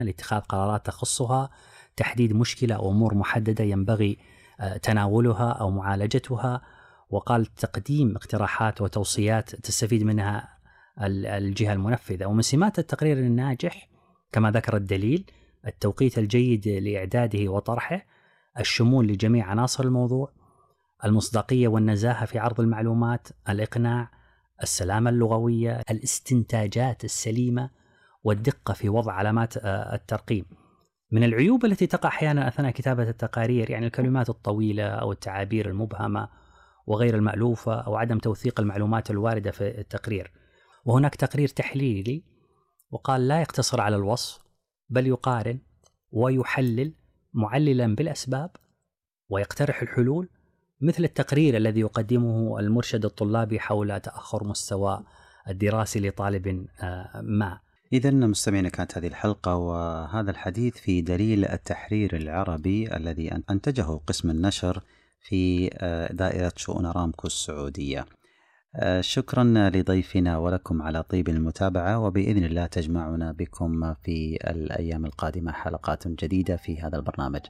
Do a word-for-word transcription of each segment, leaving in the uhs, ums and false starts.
لاتخاذ قرارات تخصها، تحديد مشكلة أو أمور محددة ينبغي تناولها أو معالجتها، وقال تقديم اقتراحات وتوصيات تستفيد منها الجهة المنفذة. ومن سمات التقرير الناجح كما ذكر الدليل التوقيت الجيد لإعداده وطرحه، الشمول لجميع عناصر الموضوع، المصداقية والنزاهة في عرض المعلومات، الإقناع، السلامة اللغوية، الاستنتاجات السليمة، والدقة في وضع علامات الترقيم. من العيوب التي تقع أحيانا أثناء كتابة التقارير يعني الكلمات الطويلة أو التعابير المبهمة وغير المألوفة أو عدم توثيق المعلومات الواردة في التقرير. وهناك تقرير تحليلي وقال لا يقتصر على الوصف بل يقارن ويحلل معللا بالأسباب ويقترح الحلول، مثل التقرير الذي يقدمه المرشد الطلابي حول تأخر مستوى الدراسي لطالب ما. إذن مستمعينا، كانت هذه الحلقة وهذا الحديث في دليل التحرير العربي الذي أنتجه قسم النشر في دائرة شؤون أرامكو السعودية. شكرا لضيفنا ولكم على طيب المتابعة، وبإذن الله تجمعنا بكم في الأيام القادمة حلقات جديدة في هذا البرنامج.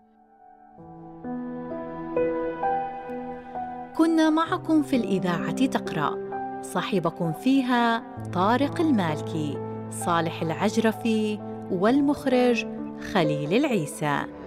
كنا معكم في الإذاعة تقرأ، صاحبكم فيها طارق المالكي، صالح العجرفي، والمخرج خليل العيسى.